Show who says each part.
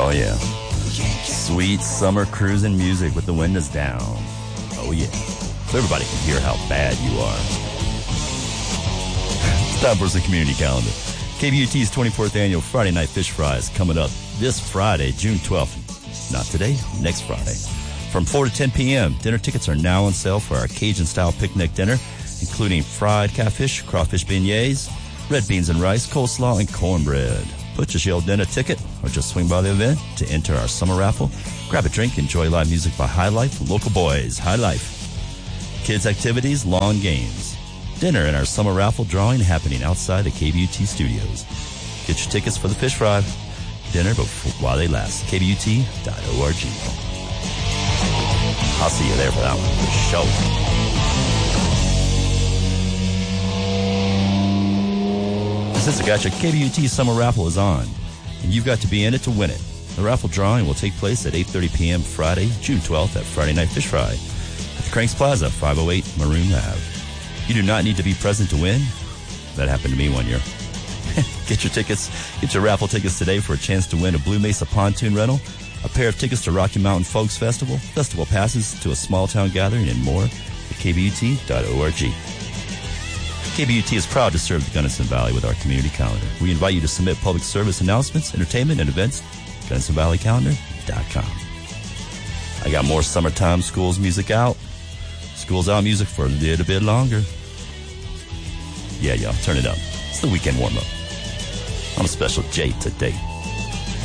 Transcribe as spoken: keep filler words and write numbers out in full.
Speaker 1: Oh, yeah. Sweet summer cruising music with the windows down. Oh, yeah. So everybody can hear how bad you are. It's time for the community calendar. K B U T's twenty-fourth annual Friday Night Fish Fry is coming up this Friday, June twelfth. Not today, next Friday. From four to ten p.m., dinner tickets are now on sale for our Cajun-style picnic dinner, including fried catfish, crawfish beignets, red beans and rice, coleslaw, and cornbread. Purchase your dinner ticket or just swing by the event to enter our summer raffle. Grab a drink, enjoy live music by High Life, local boys, High Life. Kids' activities, lawn games. Dinner and our summer raffle drawing happening outside the K B U T studios. Get your tickets for the fish fry dinner before, while they last. K B U T dot org. I'll see you there for that one, for sure. Since I got your K B U T summer raffle is on, and you've got to be in it to win it. The raffle drawing will take place at eight thirty p.m. Friday, June twelfth at Friday Night Fish Fry at the Cranks Plaza, five oh eight Maroon Ave. You do not need to be present to win. That happened to me one year. Get your tickets, get your raffle tickets today for a chance to win a Blue Mesa pontoon rental, a pair of tickets to Rocky Mountain Folks Festival, festival passes to a small town gathering, and more at K B U T dot org. K B U T is proud to serve the Gunnison Valley with our community calendar. We invite you to submit public service announcements, entertainment, and events at Gunnison Valley Calendar dot com. I got more summertime schools music out. School's out music for a little bit longer. Yeah, y'all, turn it up. It's the weekend warm-up. I'm a special J today.